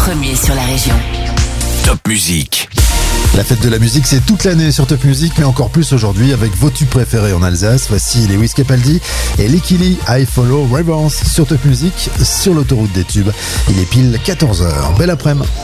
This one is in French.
premier sur la région. Top Musique. La fête de la musique, c'est toute l'année sur Top Music, mais encore plus aujourd'hui avec vos tubes préférés en Alsace. Voici Lewis Capaldi et Licky Lee, I Follow Reverence sur Top Music, sur l'autoroute des tubes. Il est pile 14h. Belle après-midi.